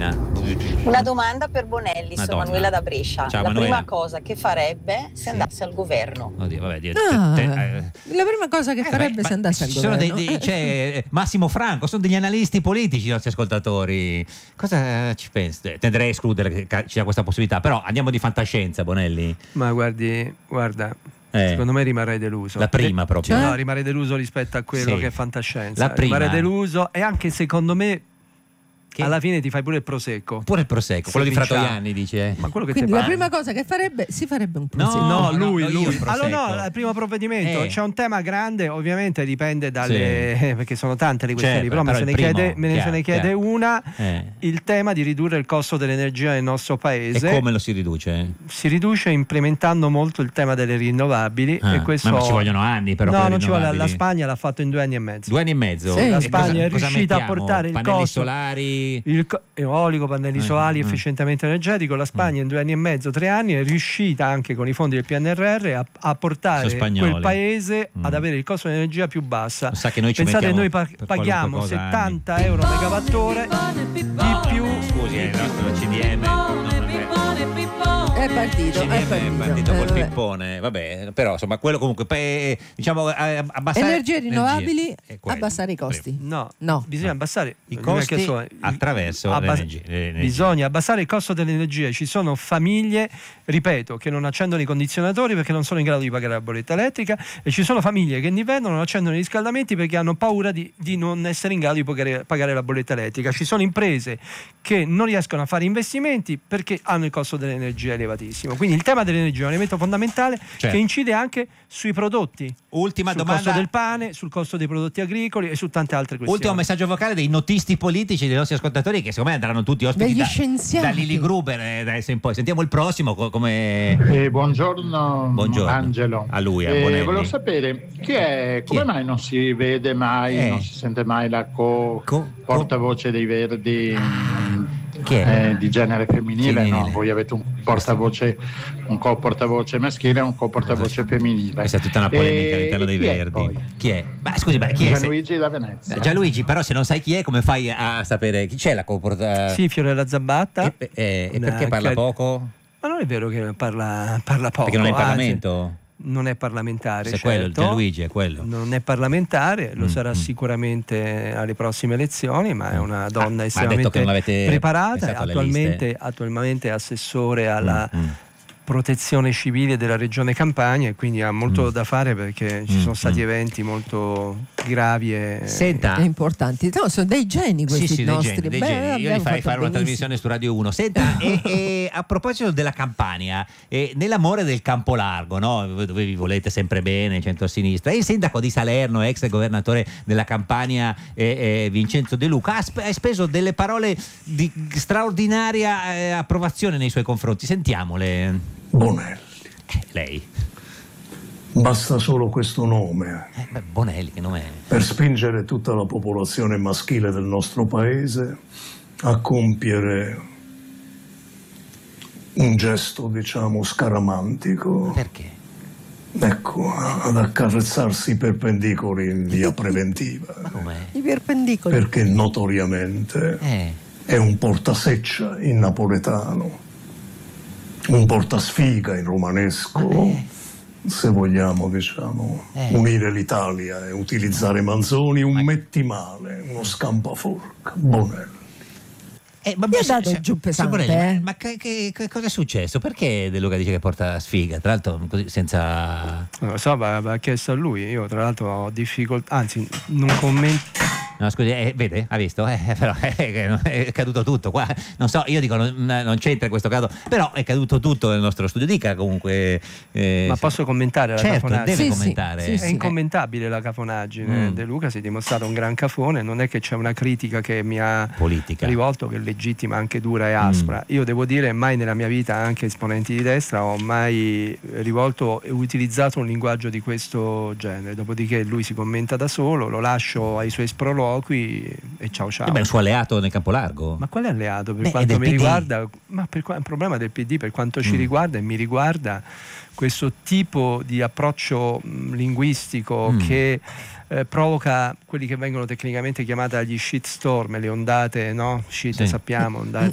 Marina? Una domanda per Bonelli, sono Manuela da Brescia. Ciao, la Manuela. prima cosa che farebbe se andasse al governo? Oddio, vabbè, la prima cosa che farebbe se andasse al ci sono governo. c'è Massimo Franco, sono degli analisti politici i nostri ascoltatori. Cosa ci pensi? Tenderei a escludere che ci sia questa possibilità, però andiamo di fantascienza, Bonelli. Ma guarda, secondo me rimarrei deluso. La prima proprio. No, rimarrei deluso rispetto a quello Sì. che è fantascienza. La prima. Rimarrei deluso, e anche secondo me alla fine ti fai pure il prosecco. Pure il prosecco, quello di Fratoianni, dice. Ma quello che Quindi te la pare. prima cosa che farebbe, si farebbe un prosecco. No, lui. io il prosecco. Allora no, il primo provvedimento c'è un tema grande, ovviamente dipende dalle perché sono tante le questioni, Certo, però me se ne chiede chiaro. una, il tema di ridurre il costo dell'energia nel nostro paese. E come lo si riduce? Si riduce implementando molto il tema delle rinnovabili e questo ma ci vogliono anni però. No, non ci vuole, la Spagna l'ha fatto in 2 anni e mezzo. 2 anni e mezzo? Sì. La E Spagna è cosa riuscita a mettiamo? portare il pannelli costo solari, eolico, pannelli solari, efficientamento energetico. La Spagna in 2 anni e mezzo, 3 anni è riuscita anche con i fondi del PNRR a portare quel paese ad avere il costo dell'energia più bassa. Sa che noi ci Pensate, noi mettiamo paghiamo per 70 euro megawattora di più. Scusi, il nostro CDM È partito col pippone, vabbè, però insomma quello comunque diciamo abbassare energie rinnovabili, è quello. abbassare i costi. No, No. bisogna abbassare I costi attraverso l'energia. Bisogna abbassare il costo dell'energia. Ci sono famiglie, ripeto, che non accendono i condizionatori perché non sono in grado di pagare la bolletta elettrica, e ci sono famiglie che in inverno non accendono i riscaldamenti perché hanno paura di non essere in grado di pagare la bolletta elettrica. Ci sono imprese che non riescono a fare investimenti perché hanno il costo dell'energia elevatissimo. Quindi il tema dell'energia è un elemento fondamentale che incide anche sui prodotti. Ultima sul domanda. costo del pane, sul costo dei prodotti agricoli e su tante altre questioni. Ultimo messaggio vocale dei notisti politici dei nostri ascoltatori, che secondo me andranno tutti ospiti degli scienziati. da Lili Gruber da adesso in poi. Sentiamo il prossimo come buongiorno Angelo. A lui, a Bonelli. Volevo sapere come mai non si vede mai, non si sente mai la portavoce dei Verdi di genere femminile. No? Voi avete un co-portavoce maschile e un co-portavoce femminile. Questa è tutta una polemica all'interno dei Verdi. Chi è? Ma scusi, chi è? Gianluigi da Venezia. Gianluigi, però se non sai chi è, come fai a sapere chi c'è la co-portavoce? Sì, Fiorella Zabbatta. E perché parla poco? Ma non è vero che parla poco. Perché non è in Parlamento? Non è parlamentare, Se quello, Gianluigi è quello. Non è parlamentare, lo sarà sicuramente alle prossime elezioni, ma è una donna estremamente preparata. Attualmente è assessore alla protezione civile della regione Campania, e quindi ha molto da fare perché ci sono stati eventi molto gravi e importanti. No, sono dei geni questi nostri. Dei geni. Io li farei fare una trasmissione su Radio 1. Senta, e a proposito della Campania, nell'amore del campo largo, no? Dove vi volete sempre bene, centro-sinistra, e il sindaco di Salerno, ex governatore della Campania, Vincenzo De Luca, ha speso delle parole di straordinaria approvazione nei suoi confronti. Sentiamole. Bonelli. Lei. Basta solo questo nome. Bonelli, che nome è? Per spingere tutta la popolazione maschile del nostro paese a compiere un gesto, diciamo, scaramantico. Perché? Ecco, ad accarezzarsi i perpendicoli in via preventiva. Ma com'è? I perpendicoli? Perché notoriamente è un portaseccia in napoletano, un portasfiga in romanesco, se vogliamo, diciamo, unire l'Italia e utilizzare Manzoni, un mettimale, uno scampaforca. Bonelli. Ma mi ha dato giù pesante. Ma che cosa è successo? Perché De Luca dice che porta sfiga? Tra l'altro così senza... Non lo so, va chiesto a lui. Io tra l'altro ho difficoltà, anzi non commento. No, scusi, vede? Ha visto? Però è caduto tutto qua. Non so, io dico non c'entra in questo caso, però è caduto tutto nel nostro studio. Dica comunque. Ma posso commentare la cafonaggine? Deve commentare. È incommentabile la cafonaggine. De Luca si è dimostrato un gran cafone. Non è che c'è una critica che mi ha rivolto, che è legittima, anche dura e aspra. Io devo dire, mai nella mia vita, anche esponenti di destra, ho mai rivolto e utilizzato un linguaggio di questo genere. Dopodiché lui si commenta da solo, lo lascio ai suoi sproloqui e ciao. È un suo alleato nel campo largo. Ma quale alleato? Per quanto mi riguarda, ma è un problema del PD, per quanto ci riguarda e mi riguarda, questo tipo di approccio linguistico che provoca quelli che vengono tecnicamente chiamati gli shitstorm, le ondate, no? Shit, sappiamo, ondate